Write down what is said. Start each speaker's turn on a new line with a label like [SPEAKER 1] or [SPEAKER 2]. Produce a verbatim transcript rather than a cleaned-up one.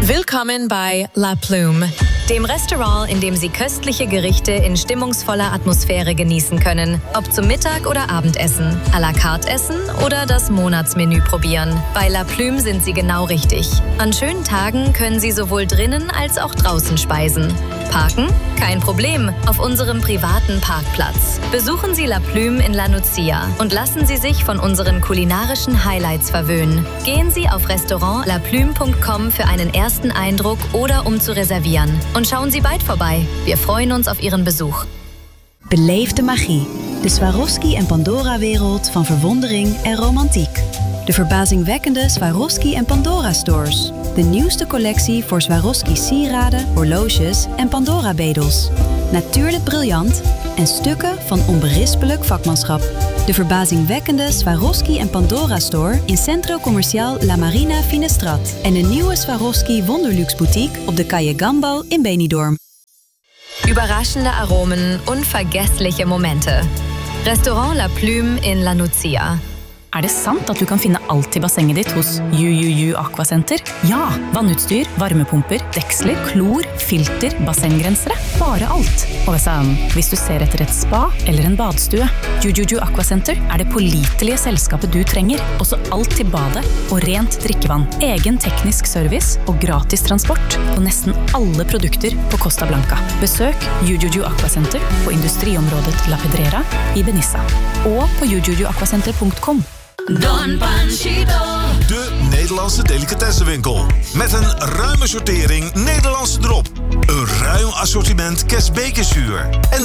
[SPEAKER 1] Willkommen bei La Plume,
[SPEAKER 2] dem Restaurant, in dem Sie köstliche Gerichte in stimmungsvoller Atmosphäre genießen können. Ob zum Mittag- oder Abendessen, à la carte essen oder das Monatsmenü probieren. Bei La Plume sind Sie genau richtig. An schönen Tagen können Sie sowohl drinnen als auch draußen speisen. Parken? Kein Problem, auf unserem privaten Parkplatz. Besuchen Sie La Plume in La Nucia und lassen Sie sich von unseren kulinarischen Highlights verwöhnen. Gehen Sie auf restaurant la plume punkt com für einen ersten Eindruck oder um zu reservieren. Und schauen Sie bald vorbei. Wir freuen uns auf Ihren Besuch.
[SPEAKER 3] Beleef de magie. De Swarovski en Pandora-wereld van verwondering en romantiek. De verbazingwekkende Swarovski en Pandora-stores. De nieuwste collectie voor Swarovski sieraden, horloges en Pandora-bedels. Natuurlijk briljant en stukken van onberispelijk vakmanschap. De verbazingwekkende Swarovski en Pandora-store in Centro Comercial La Marina Finestrat. En de nieuwe Swarovski Wonderluxe Boutique op de Calle Gambo in Benidorm.
[SPEAKER 2] Überraschende Aromen, unvergessliche Momente. Restaurant La Plume in La Nucia.
[SPEAKER 4] Er det sant at du kan finne alt i bassenget ditt hos U U U Aquacenter? Ja! Vannutstyr, varmepumper, deksler, klor, filter, bassenggrensere. Bare alt. Og sånn, hvis du ser etter et spa eller en badstue, U U U Aquacenter er det pålitelige selskapet du trenger. Også alt til badet og rent drikkevann. Egen teknisk service og gratis transport på nesten alle produkter på Costa Blanca. Besøk U U U Aquacenter på industriområdet La Pedrera i Benissa. Og på u u u aquacenter punkt com.
[SPEAKER 5] Don Panchito.
[SPEAKER 6] De Nederlandse delicatessenwinkel. Met een ruime sortering Nederlandse drop. Een ruim assortiment kerstbekerzuur. En